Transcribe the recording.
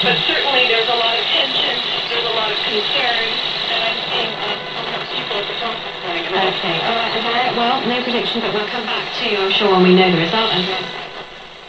But certainly there's a lot of tension, there's a lot of concern, and I'm seeing people at the front going. Okay, all right, Andrea. Well, no prediction, but we'll come back to you, I'm sure, when we know the result, Andrea.